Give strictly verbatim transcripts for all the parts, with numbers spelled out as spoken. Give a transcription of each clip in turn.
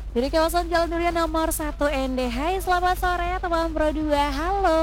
Dari kawasan Jalan Durian nomor satu N D. Hai, selamat sore teman Pro dua. Halo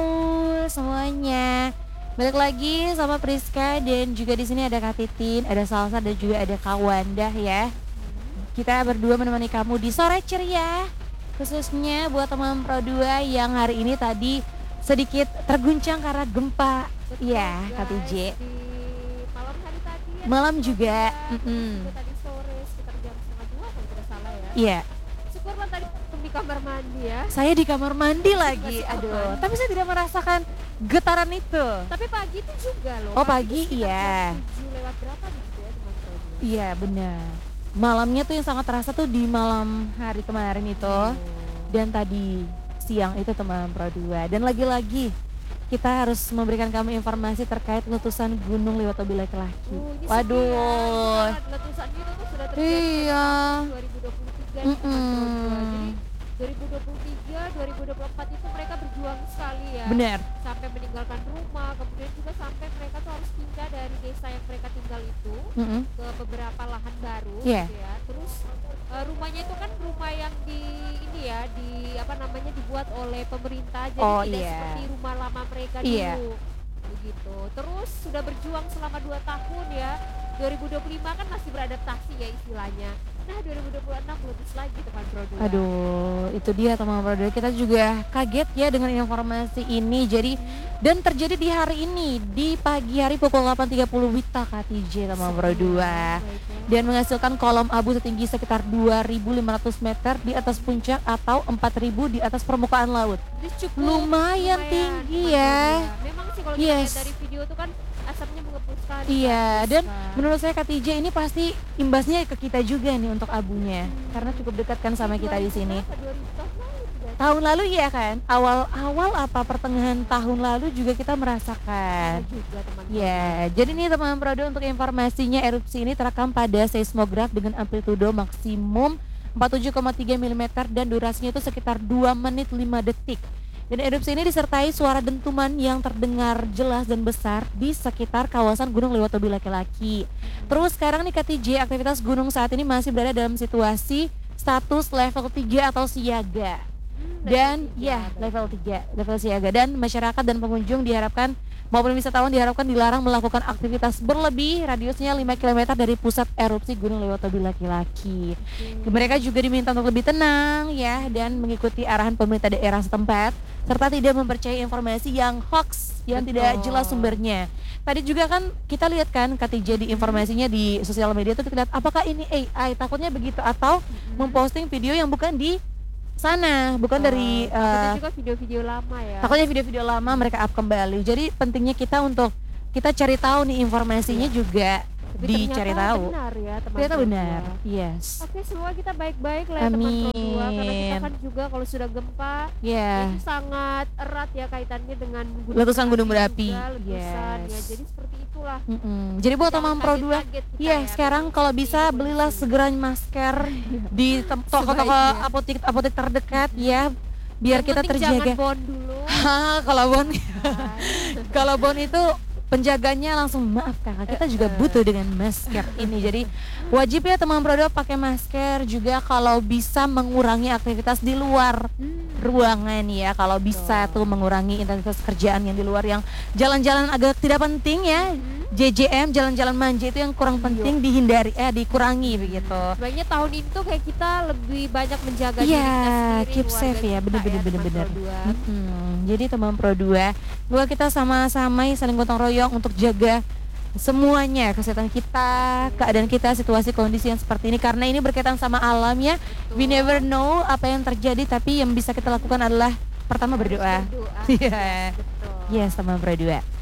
semuanya. Balik lagi sama Priska dan juga di sini ada Kak Titin, ada Salsa dan juga ada Kak Wanda ya. Kita berdua menemani kamu di sore ceria. Khususnya buat teman Pro dua yang hari ini tadi sedikit terguncang karena gempa. Iya, Kak T J. Di malam hari tadi ya. Malam juga. Terus Mm-mm. juga tadi sore sekitar jam setengah dua kalau tidak salah ya. Iya. Syukurlah tadi di kamar mandi ya. Saya di kamar mandi lagi. Masih Aduh, aman. tapi saya tidak merasakan getaran itu. Tapi pagi itu juga loh. Oh, itu pagi, sekitar iya. jam tujuh lewat berapa gitu ya teman Pro dua. Iya, benar. Malamnya tuh yang sangat terasa tuh di malam hari kemarin itu Oh. dan tadi siang itu teman Pro dua. Dan lagi-lagi kita harus memberikan kamu informasi terkait letusan gunung Lewatobi laki-laki. Oh, ini Waduh. sekian letusan itu tuh sudah terjadi Iya. pada tahun dua ribu dua puluh tiga nih, teman Pro dua. Mm-mm. Jadi dua ribu dua puluh tiga, dua ribu dua puluh empat itu mereka berjuang sekali ya. Benar. Sampai meninggalkan rumah, kemudian juga sampai mereka tuh harus pindah dari desa yang mereka tinggal itu Mm-mm. ke beberapa lahan baru Iya. gitu ya. Terus eh, rumahnya itu kan rumah yang di ini ya, di apa namanya dibuat oleh pemerintah, jadi Oh, tidak iya. seperti rumah lama mereka Iya. dulu. Begitu. Terus sudah berjuang selama dua tahun ya. dua ribu dua puluh lima kan masih beradaptasi ya istilahnya. Nah, dua ribu dua puluh enam meletus lagi teman Pro dua. Aduh, itu dia teman Pro dua. Kita juga kaget ya dengan informasi ini. Jadi dan terjadi di hari ini di pagi hari pukul delapan tiga puluh Wita K T J teman Pro dua. Dan menghasilkan kolom abu setinggi sekitar dua ribu lima ratus meter di atas puncak atau empat ribu di atas permukaan laut. Jadi cukup Lumayan tinggi ya. Pro dua. Memang sih kalau kita Yes. lihat dari video itu kan asapnya mengepul sekali. Iya, kan, dan Rizka. menurut saya K T J ini pasti imbasnya ke kita juga nih untuk abunya. Karena cukup dekat kan sama kita di sini. dua ribu berapa? dua ribu tahun lalu tidak? Tahun lalu ya kan, awal-awal apa pertengahan tahun lalu juga kita merasakan. Ada juga teman. Ya, jadi nih teman Pro dua untuk informasinya erupsi ini terekam pada seismograf dengan amplitudo maksimum empat puluh tujuh koma tiga milimeter dan durasinya itu sekitar dua menit lima detik. Dan erupsi ini disertai suara dentuman yang terdengar jelas dan besar di sekitar kawasan Gunung Lewatobi laki-laki. Terus sekarang nih K T J, aktivitas gunung saat ini masih berada dalam situasi status level tiga atau siaga. Dan ya level tiga, level siaga, dan masyarakat dan pengunjung diharapkan maupun wisatawan diharapkan dilarang melakukan aktivitas berlebih radiusnya lima kilometer dari pusat erupsi Gunung Lewatobi laki-laki. Mereka juga diminta untuk lebih tenang ya dan mengikuti arahan pemerintah daerah setempat serta tidak mempercayai informasi yang hoax yang Betul. tidak jelas sumbernya. Tadi juga kan kita lihat kan K T J di informasinya di sosial media itu kita lihat apakah ini A I, takutnya begitu, atau memposting video yang bukan di sana, bukan dari Takutnya eh, juga video-video lama ya. takutnya video-video lama mereka up kembali. Jadi pentingnya kita untuk kita cari tahu nih informasinya juga Tapi dicari ternyata tahu. benar ya teman Ternyata Pro benar. dua. Yes. Oke, semua kita baik-baik lah ya teman Pro dua, karena kita Amin. kan juga kalau sudah gempa Ya. itu sangat erat ya kaitannya dengan gunung Letusan gunung berapi. juga, letusan ya. Yes. Jadi seperti itulah. Mm-mm. Jadi buat Jangan teman Pro dua, kaget-kaget kita ya ya, sekarang memang kalau seperti bisa itu belilah kondisinya. segera masker di tem- toko-toko Sebaiknya. apotek apotek terdekat ya, biar Yang kita penting terjaga. Jangan bond dulu. Hah, kalau bon Kan. kalau bon itu penjaganya langsung maaf kakak, kita juga butuh dengan masker ini. Jadi wajib ya teman Pro dua pakai masker juga kalau bisa mengurangi aktivitas di luar ruangan ya, kalau bisa tuh mengurangi intensitas kerjaan yang di luar, yang jalan-jalan agak tidak penting ya, J J M jalan-jalan manja itu yang kurang penting dihindari, eh dikurangi begitu. Sebaiknya tahun ini tuh kayak kita lebih banyak menjaga diri Iya, kita sendiri, keep keluarga safe ya, kita bener-bener teman bener-bener. Pro dua. Mm-mm. Jadi teman Pro dua, semoga kita sama-sama saling gotong royong untuk jaga semuanya, kesehatan kita, keadaan kita, situasi kondisi yang seperti ini, karena ini berkaitan sama alam ya. We never know apa yang terjadi, tapi yang bisa kita lakukan adalah pertama berdoa. Berdoa. Iya. Betul. Yes, teman Pro dua.